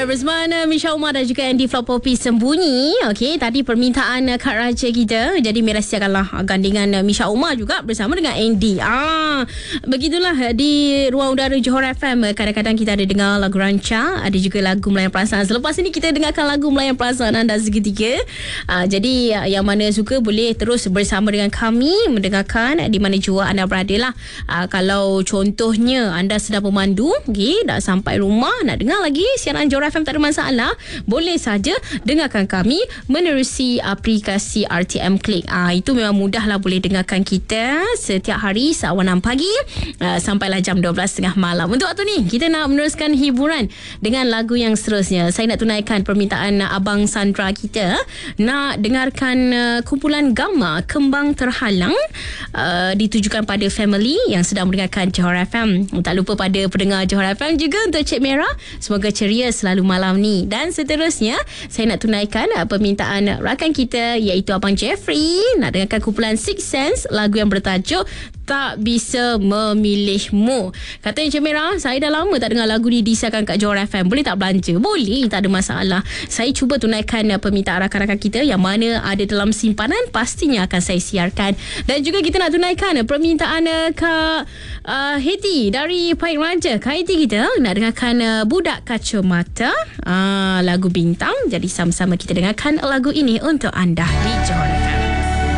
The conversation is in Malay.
Alright, bersama Misha Umar dan juga Andy Flopopi Sembunyi. Okey, tadi permintaan Kak Raja kita. Jadi Mira siapkanlah gandingan Misha Umar juga bersama dengan Andy. Begitulah di ruang udara Johor FM. Kadang-kadang kita ada dengar lagu rancak, ada juga lagu melayan perasaan. Selepas ini kita dengarkan lagu melayan perasaan anda seketika. Jadi yang mana suka boleh terus bersama dengan kami mendengarkan di mana jua anda berada lah. Kalau contohnya anda sedang pemandu, okay, dah sampai rumah nak dengar lagi siaran Johor FM, tak ada masalah, boleh saja dengarkan kami menerusi aplikasi RTM Click. Itu memang mudah lah, boleh dengarkan kita setiap hari seawal 6 pagi sampailah jam 12.30 malam. Untuk waktu ni kita nak meneruskan hiburan dengan lagu yang seterusnya. Saya nak tunaikan permintaan Abang Sandra kita nak dengarkan kumpulan Gamma Kembang Terhalang, ditujukan pada family yang sedang mendengarkan Johor FM. Tak lupa pada pendengar Johor FM juga untuk Cik Merah, semoga ceria selalu malam ni. Dan seterusnya saya nak tunaikan permintaan rakan kita iaitu Abang Jeffrey nak dengarkan kumpulan Six Sense, lagu yang bertajuk Tak Bisa Memilihmu. Katanya Cik Merah, saya dah lama tak dengar lagu ni disiarkan kat Johor FM, boleh tak belanja? Boleh, tak ada masalah. Saya cuba tunaikan permintaan rakan-rakan kita yang mana ada dalam simpanan, pastinya akan saya siarkan. Dan juga kita nak tunaikan permintaan Kak Heti dari Pahit Raja. Kak Heti kita nak dengarkan Budak Kacamata, lagu Bintang. Jadi sama-sama kita dengarkan lagu ini untuk anda di Johor FM.